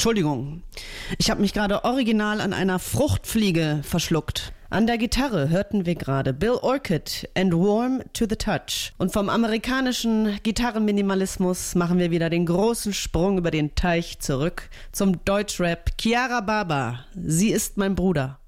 Entschuldigung, ich habe mich gerade original an einer Fruchtfliege verschluckt. An der Gitarre hörten wir gerade Bill Orchid and Warm to the Touch. Und vom amerikanischen Gitarrenminimalismus machen wir wieder den großen Sprung über den Teich zurück zum Deutschrap. Chiara Baba, sie ist mein Bruder.